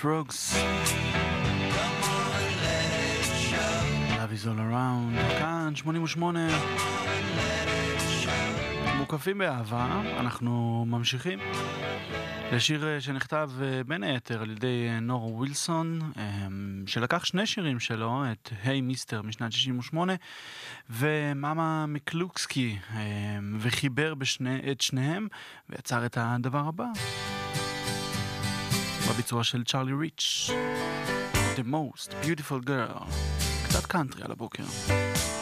Frogs. Love is all around. כאן 88. מוקפים באהבה. אנחנו ממשיכים. לשיר שנכתב בין היתר על ידי נור ווילסון, שלקח שני שירים שלו, את היי מיסטר משנת 68 ומאמה מקלוקסקי, וחיבר את שניהם ויצר את הדבר הבא בביצוע של צ'ארלי ריץ', The Most Beautiful Girl. קצת קאנטרי על הבוקר.